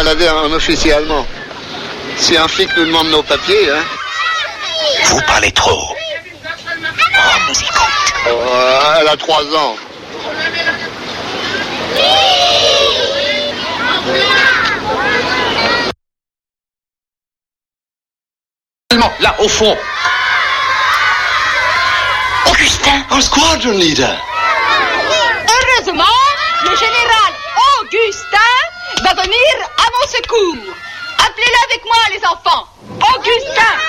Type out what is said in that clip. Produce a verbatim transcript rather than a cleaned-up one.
balader en officier allemand. Si un flic nous demande nos papiers, hein. Vous parlez trop. On nous écoute. Oh, elle a trois ans. Là, au fond. Augustin. Un squadron leader. Heureusement, le général Augustin va venir à mon secours. Appelez-le avec moi, les enfants. Augustin.